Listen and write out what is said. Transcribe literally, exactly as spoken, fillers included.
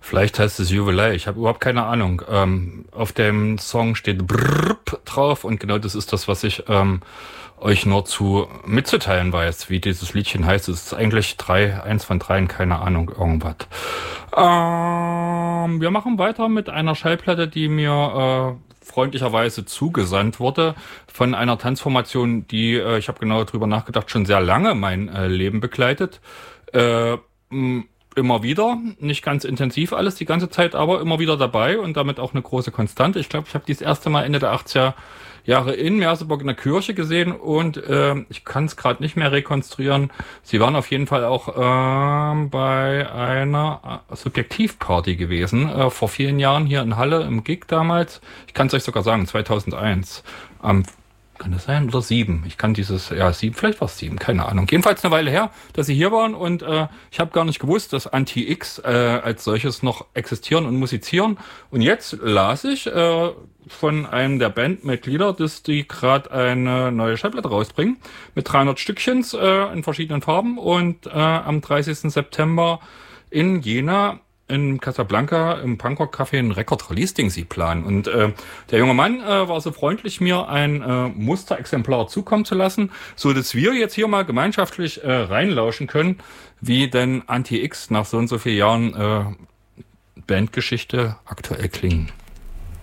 Vielleicht heißt es Juwelei, ich habe überhaupt keine Ahnung. Ähm, auf dem Song steht Brrrp drauf und genau das ist das, was ich ähm, euch nur zu mitzuteilen weiß, wie dieses Liedchen heißt. Es ist eigentlich drei, eins von dreien, keine Ahnung, irgendwas. Ähm, wir machen weiter mit einer Schallplatte, die mir äh, freundlicherweise zugesandt wurde von einer Tanzformation, die, äh, ich habe genau drüber nachgedacht, schon sehr lange mein äh, Leben begleitet. Äh, mh, immer wieder, nicht ganz intensiv alles die ganze Zeit, aber immer wieder dabei und damit auch eine große Konstante. Ich glaube, ich habe die das erste Mal Ende der achtziger Jahre in Merseburg in der Kirche gesehen und äh, ich kann es gerade nicht mehr rekonstruieren. Sie waren auf jeden Fall auch äh, bei einer äh, Subjektivparty gewesen, äh, vor vielen Jahren hier in Halle im Gig damals. Ich kann es euch sogar sagen, zweitausendeins. Am Kann das sein? Oder sieben? Ich kann dieses, ja, sieben, vielleicht war es sieben, keine Ahnung. Jedenfalls eine Weile her, dass sie hier waren und äh, ich habe gar nicht gewusst, dass Anti-X äh, als solches noch existieren und musizieren. Und jetzt las ich äh, von einem der Bandmitglieder, dass die gerade eine neue Schallplatte rausbringen mit dreihundert Stückchens äh, in verschiedenen Farben und äh, am dreißigsten September in Jena in Casablanca im Punkrock-Café ein Record-Release-Ding sie planen. Und äh, der junge Mann äh, war so freundlich, mir ein äh, Musterexemplar zukommen zu lassen, so dass wir jetzt hier mal gemeinschaftlich äh, reinlauschen können, wie denn Anti-X nach so und so vielen Jahren äh, Bandgeschichte aktuell klingen.